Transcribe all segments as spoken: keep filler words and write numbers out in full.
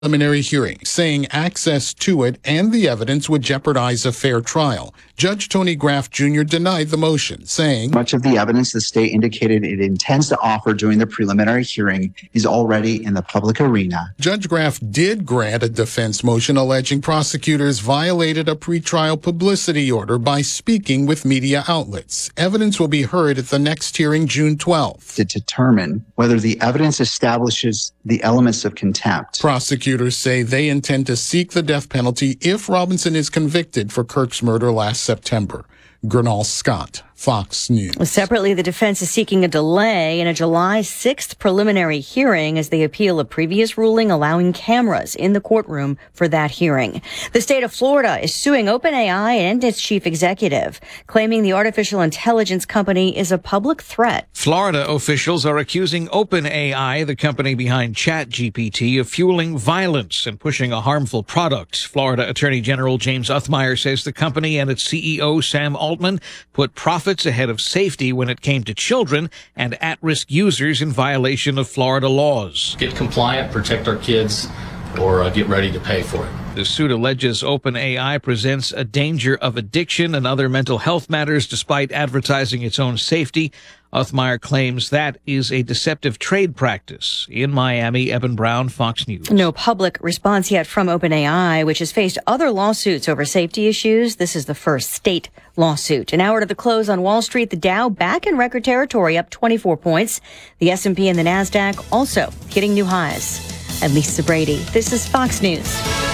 preliminary hearing, saying access to it and the evidence would jeopardize a fair trial. Judge Tony Graff Junior denied the motion, saying, "Much of the evidence the state indicated it intends to offer during the preliminary hearing is already in the public arena." Judge Graff did grant a defense motion alleging prosecutors violated a pretrial publicity order by speaking with media outlets. Evidence will be heard at the next hearing June twelfth. To determine whether the evidence establishes the elements of contempt. Prosecutors say they intend to seek the death penalty if Robinson is convicted for Kirk's murder last September. Gernal Scott, Fox News. Separately, the defense is seeking a delay in a July sixth preliminary hearing as they appeal a previous ruling allowing cameras in the courtroom for that hearing. The state of Florida is suing OpenAI and its chief executive, claiming the artificial intelligence company is a public threat. Florida officials are accusing OpenAI, the company behind ChatGPT, of fueling violence and pushing a harmful product. Florida Attorney General James Othmeyer says the company and its C E O, Sam Altman, put profits ahead of safety when it came to children and at-risk users in violation of Florida laws. Get compliant, protect our kids, or uh, get ready to pay for it. The suit alleges OpenAI presents a danger of addiction and other mental health matters despite advertising its own safety. Othmeyer claims that is a deceptive trade practice. In Miami, Eben Brown, Fox News. No public response yet from OpenAI, which has faced other lawsuits over safety issues. This is the first state lawsuit. An hour to the close on Wall Street, the Dow back in record territory, up twenty-four points. The S and P and the NASDAQ also hitting new highs. I'm Lisa Brady. This is Fox News.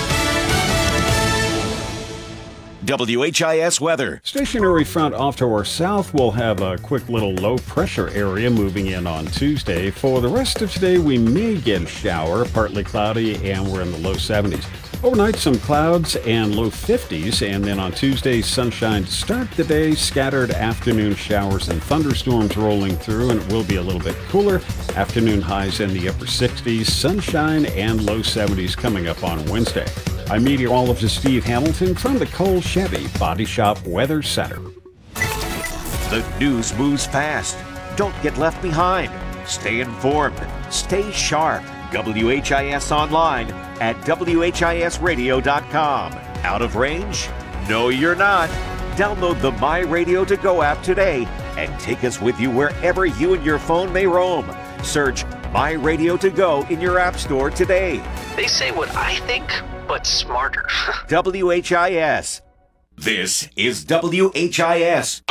W H I S weather. Stationary front off to our south will have a quick little low pressure area moving in on Tuesday. For the rest of today, we may get a shower, partly cloudy, and we're in the low seventies. Overnight, some clouds and low fifties, and then on Tuesday, sunshine to start the day, scattered afternoon showers and thunderstorms rolling through, and it will be a little bit cooler. Afternoon highs in the upper sixties, sunshine and low seventies coming up on Wednesday. I'm meteorologist Steve Hamilton from the Cole Chevy Body Shop Weather Center. The news moves fast. Don't get left behind. Stay informed. Stay sharp. W H I S online at W H I S radio dot com. Out of range? No, you're not. Download the My Radio To Go app today and take us with you wherever you and your phone may roam. Search My Radio To Go in your app store today. They say what I think, but smarter. W H I S. This is W H I S,